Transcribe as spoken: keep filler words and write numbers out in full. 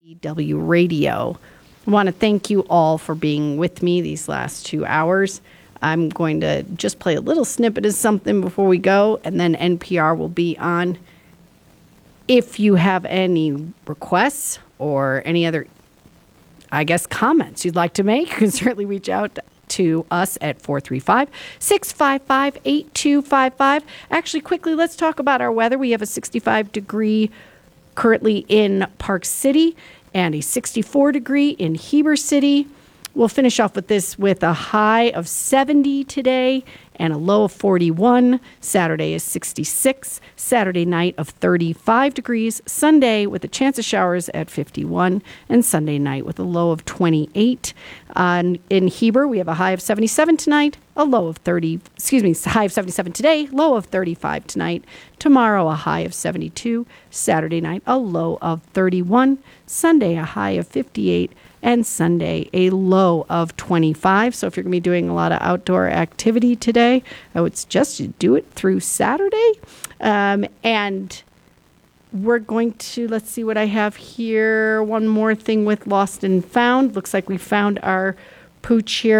W Radio. I want to thank you all for being with me these last two hours. I'm going to just play a little snippet of something before we go, and then N P R will be on. If you have any requests or any other, I guess, comments you'd like to make, you can certainly reach out to us at four three five, six five five, eight two five five. Actually, quickly, let's talk about our weather. We have a sixty-five degree currently in Park City and a sixty-four degree in Heber City. We'll finish off with this with a high of seventy today and a low of forty-one. Saturday is sixty-six. Saturday night of thirty-five degrees. Sunday with a chance of showers at fifty-one. And Sunday night with a low of twenty-eight. Uh, in Heber, we have a high of seventy-seven tonight, a low of thirty, excuse me, high of seventy-seven today, low of thirty-five tonight. Tomorrow, a high of seventy-two. Saturday night, a low of thirty-one. Sunday, a high of fifty-eight. And Sunday, a low of twenty-five. So if you're going to be doing a lot of outdoor activity today, I would suggest you do it through Saturday. Um, and we're going to, let's see what I have here. One more thing with Lost and Found. Looks like we found our pooch here.